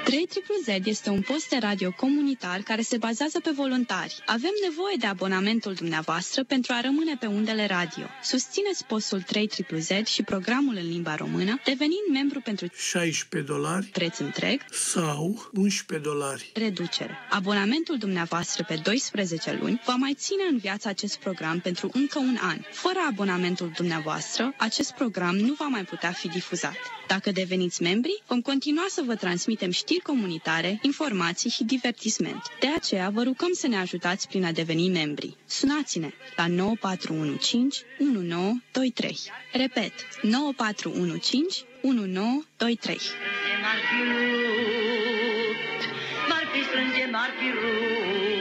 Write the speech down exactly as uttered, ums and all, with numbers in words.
trei Z este un post de radio comunitar care se bazează pe voluntari. Avem nevoie de abonamentul dumneavoastră pentru a rămâne pe undele radio. Susțineți postul trei Z și programul în limba română, devenind membru pentru șaisprezece dolari preț întreg sau unsprezece dolari. Reducere. Abonamentul dumneavoastră pe doisprezece luni va mai ține în viață acest program pentru încă un an. Fără abonamentul dumneavoastră, acest program nu va mai putea fi difuzat. Dacă deveniți membri, vom continua să vă transmitem știri comunitare, informații și divertisment. De aceea vă rugăm să ne ajutați prin a deveni membri. Sunați-ne la nouă patru unu cinci unu nouă doi trei. Repet, nouă patru unu cinci unu nouă doi trei. M-ar fi rupt, m-ar fi strânge, m-ar fi rupt.